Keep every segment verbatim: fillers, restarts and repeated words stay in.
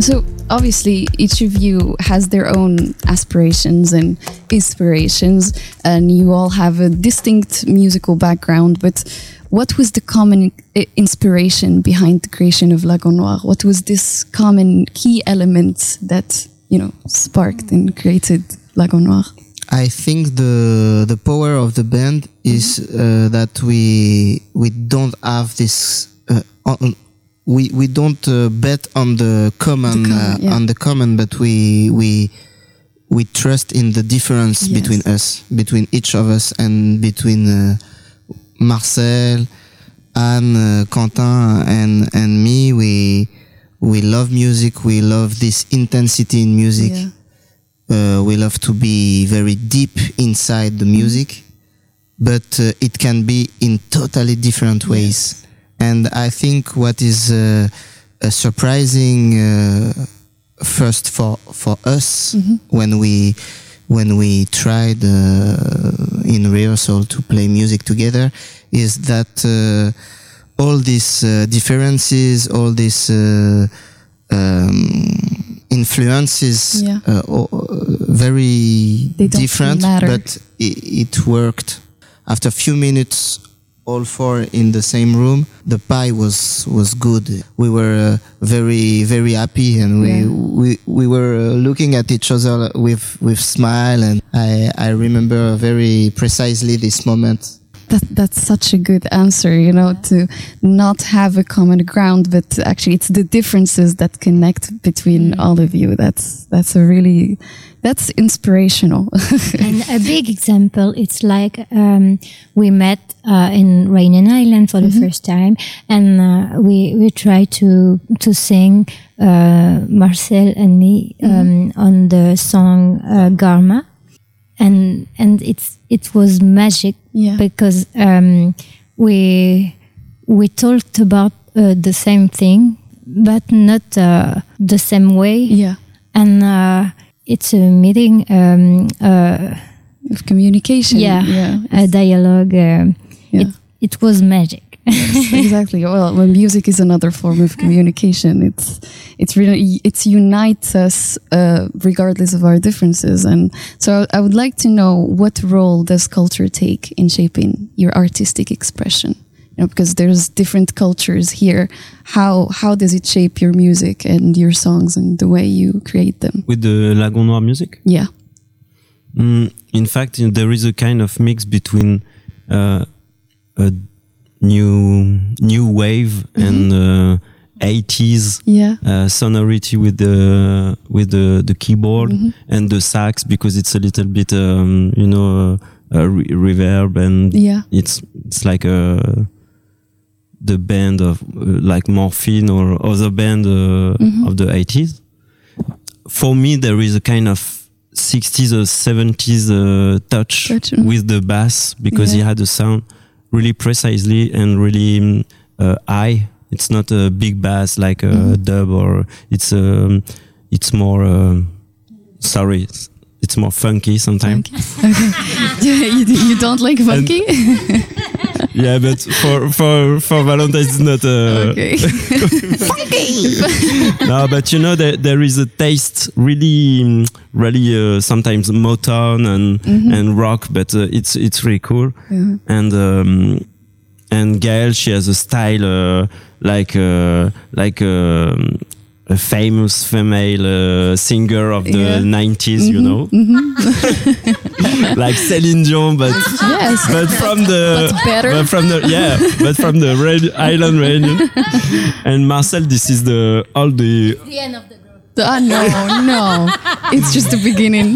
So obviously each of you has their own aspirations and inspirations, and you all have a distinct musical background, but what was the common I- inspiration behind the creation of Lagon Noir? What was this common key element that, you know, sparked and created Lagon Noir? I think the the power of the band is uh, that we we don't have this uh, on, we we don't uh, bet on the common, The common, uh, yeah. on the common, but we we we trust in the difference Yes. between us, between each of us, and between uh, Marcel, Anne, uh, Quentin, and and me. We we love music. We love this intensity in music. Yeah. Uh, we love to be very deep inside the music, but uh, it can be in totally different ways. And I think what is uh, uh, surprising uh, first for for us when we when we tried uh, in rehearsal to play music together is that uh, all these uh, differences, all these uh, um, influences, Yeah. uh, o- uh, very They don't different, matter. but it, it worked. After a few minutes, all four in the same room, the pie was was good. We were uh, very very happy, and we Yeah. we, we were uh, looking at each other with with smile. And I I remember very precisely this moment. That, that's such a good answer, you know, to not have a common ground, but actually it's the differences that connect between all of you. That's that's a really, that's inspirational. And a big example, it's like um, we met uh, in Rainen Island for the first time, and uh, we we tried to to sing uh, Marcel and me um, on the song uh, Garma, and and it's it was magic Yeah. because um, we we talked about uh, the same thing, but not uh, the same way, Yeah, and. Uh, It's a meeting, um, uh, of communication. yeah, yeah, a dialogue. Um, Yeah. It it was magic. exactly. Well, when music is another form of communication, it's it's really it's unites us uh, regardless of our differences. And so, I would like to know, what role does culture take in shaping your artistic expression? You know, because there's different cultures here. How how does it shape your music and your songs and the way you create them? With the Lagon Noir music? Yeah. Mm, in fact, you know, there is a kind of mix between uh, a new new wave and uh, eighties Yeah. uh, sonority with the with the the keyboard and the sax, because it's a little bit um, you know uh, uh, re- reverb, and Yeah. it's it's like a the band of uh, like Morphine or other band uh, of the eighties. For me, there is a kind of sixties or seventies uh, touch Touch, mhm. with the bass, because Yeah. he had a sound really precisely and really um, uh, high. It's not a big bass like a dub, or it's um, it's more um sorry, it's, it's more funky sometimes. Okay. you, you don't like funky? Yeah, but for for for Valentine's it's not uh, Okay. no, but you know that there is a taste really, mm, really uh, sometimes Motown and and rock, but uh, it's it's really cool. And um, and Gaëlle, she has a style uh, like uh, like um, a famous female uh, singer of the Yeah. nineties, you know, like Céline Dion, but Yes. but from the But better. but from the yeah, but from the radio, island radio. And Marcel, this is the all the The end of the group. Ah, no, no. It's just the beginning.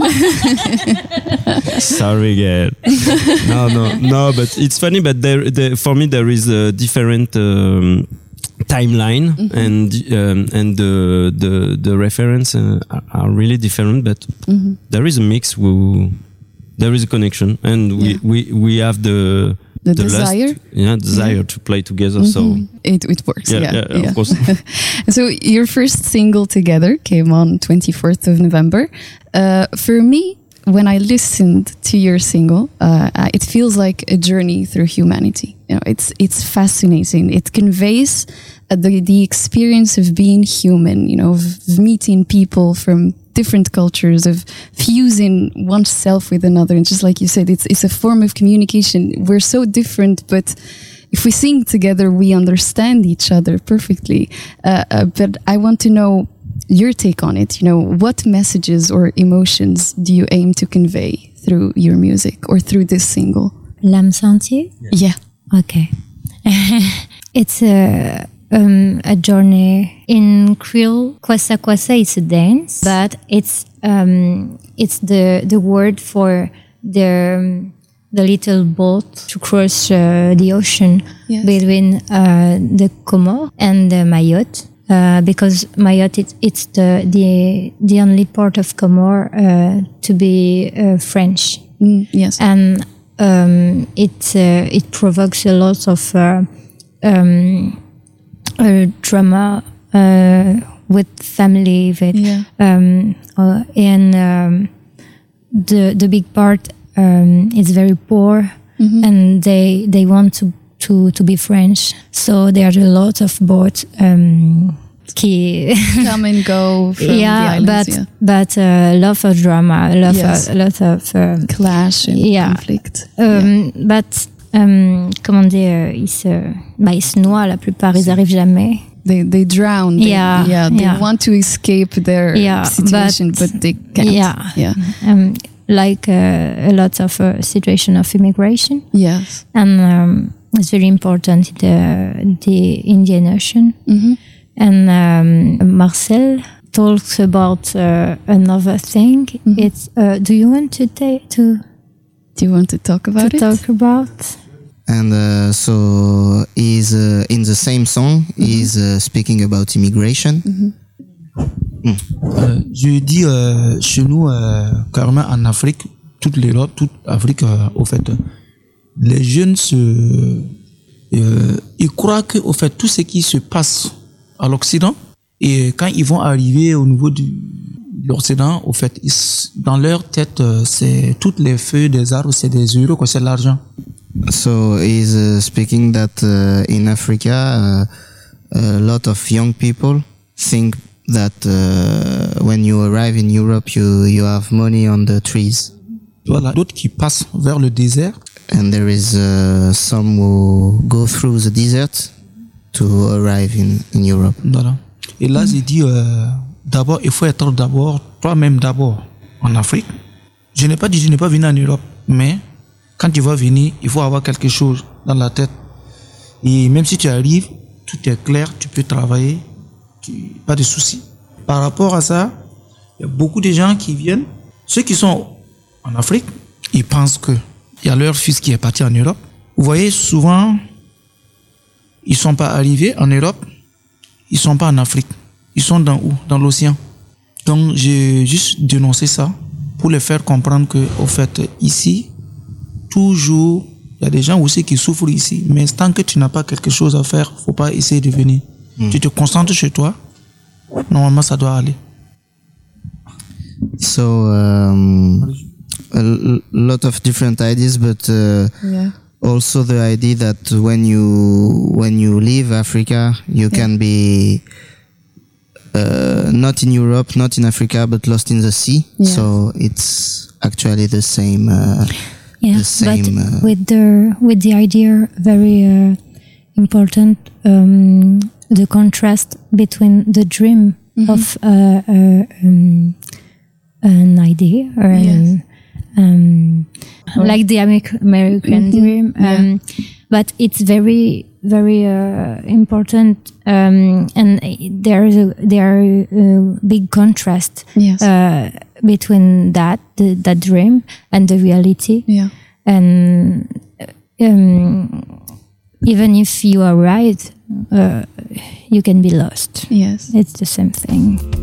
sorry, girl. No, no, no. But it's funny. But there, there for me, there is a different um, timeline, and um, and the the the reference uh, are- are really different. But there is a mix. Who, there is a connection, and we Yeah. we we have the The lust, desire? yeah, desire to play together. So It, it works, yeah, yeah. yeah, of course. So your first single together came on twenty-fourth of November. Uh, for me, when I listened to your single, uh, it feels like a journey through humanity. You know, it's it's fascinating. It conveys uh, the the experience of being human. You know, of meeting people from different cultures, of fusing oneself with another, and just like you said, it's it's a form of communication. We're so different, but if we sing together, we understand each other perfectly. Uh, uh, but I want to know your take on it. You know, what messages or emotions do you aim to convey through your music or through this single? L'âme sentie? Yeah. Okay. It's a um, a journey in Creole. Kwasa kwasa is a dance, but it's um, it's the the word for the the little boat to cross uh, the ocean Yes. between uh, the Comores and the Mayotte. Uh, because Mayotte, it, it's the, the the only part of Comores uh, to be uh, French, Mm, yes. and um, it uh, it provokes a lot of uh, um, uh, drama uh, with family, with Yeah. um, uh, and um, the the big part um, is very poor, and they they want to. To, to be French, so there are a lot of boats um, qui Come and go from yeah, the islands. but yeah. but a uh, lot of drama, a lot Yes. of a lot of um, Clash and yeah. conflict. um, but um, comment dire, ils se bah, ils se noient la plupart, ils arrivent jamais. They they drown. They, Yeah, yeah. They yeah. want to escape their Yeah, situation, but- but, they can't. yeah. Yeah. Um, like uh, a lot of uh, situation of immigration, Yes. and um, it's very important the the Indian Ocean. Mm-hmm. And um, Marcel talks about uh, another thing. Mm-hmm. It's uh, do you want to ta- to Do you want to talk about to it? talk about? And uh, so he's uh, in the same song. He's uh, speaking about immigration. Euh, je dis euh, chez nous, euh, carrément en Afrique, toute l'Europe, toute Afrique, euh, au fait, les jeunes se, euh, ils croient que, au fait, tout ce qui se passe à l'Occident, et quand ils vont arriver au niveau du, de l'Occident, au fait, ils, dans leur tête, euh, c'est toutes les feuilles des arbres, c'est des euros, quoi, c'est de l'argent. So he's uh, speaking that uh, in Africa, uh, a lot of young people think that uh, when you arrive in Europe, you, you have money on the trees. Voilà. D'autres qui passent vers le désert, And there is uh, some who go through the desert to arrive in, in Europe. voilà. Et là, j'ai dit, euh, d'abord, il faut être d'abord, toi-même d'abord, en Afrique. Je n'ai pas dit, je n'ai pas venu en Europe, mais quand tu vas venir, il faut avoir quelque chose dans la tête. Et même si tu arrives, tout est clair, tu peux travailler, tu- pas de soucis. Par rapport à ça, il y a beaucoup de gens qui viennent, ceux qui sont en Afrique, ils pensent que il y a leur fils qui est parti en Europe. Vous voyez, souvent, ils sont pas arrivés en Europe, ils sont pas en Afrique. Ils sont dans où? Dans l'océan. Donc, j'ai juste dénoncé ça pour les faire comprendre que, au fait, ici, toujours, il y a des gens aussi qui souffrent ici. Mais tant que tu n'as pas quelque chose à faire, faut pas essayer de venir. Tu te concentres chez toi. Normalement, ça doit aller. So um, a l- lot of different ideas, but uh, Yeah. also the idea that when you when you leave Africa, you can be uh, not in Europe, not in Africa, but lost in the sea. Yeah. So it's actually the same. Uh, Yeah, the same, but uh, with the with the idea very uh, important, um, the contrast between the dream of uh, uh, um, an idea or an, um, like the Ameri- American dream, um, but it's very very uh, important, um, and there is a there are a big contrast Yes. uh, between that the, that dream and the reality. Yeah. And um, even if you are right, uh, you can be lost. Yes. It's the same thing.